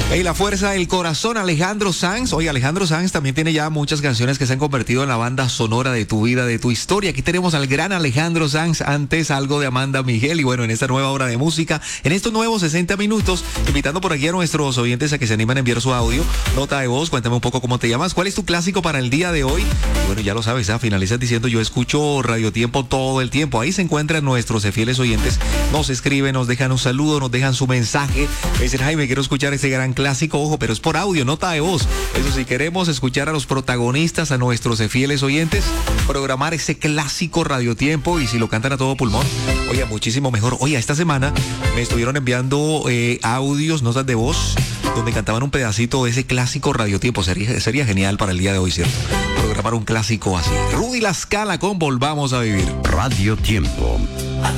Hey, la fuerza del corazón, Alejandro Sanz. Oye, Alejandro Sanz también tiene ya muchas canciones que se han convertido en la banda sonora de tu vida, de tu historia. Aquí tenemos al gran Alejandro Sanz, antes algo de Amanda Miguel. Y bueno, en esta nueva hora de música, en estos nuevos 60 minutos, invitando por aquí a nuestros oyentes a que se animen a enviar su audio, nota de voz. Cuéntame un poco cómo te llamas, cuál es tu clásico para el día de hoy. Y bueno, ya lo sabes, finalizas diciendo: yo escucho Radio Tiempo todo el tiempo. Ahí se encuentran nuestros fieles oyentes, nos escriben, nos dejan un saludo, nos dejan su mensaje. Me dicen: Jaime, quiero escuchar ese gran clásico, ojo, pero es por audio, nota de voz. Eso sí, queremos escuchar a los protagonistas, a nuestros fieles oyentes, programar ese clásico Radio Tiempo, y si lo cantan a todo pulmón, oye, muchísimo mejor. Oye, esta semana me estuvieron enviando audios, notas de voz, donde cantaban un pedacito de ese clásico Radio Tiempo. Sería genial para el día de hoy, ¿cierto? Programar un clásico así. Rudy La Scala con Volvamos a Vivir. Radio Tiempo.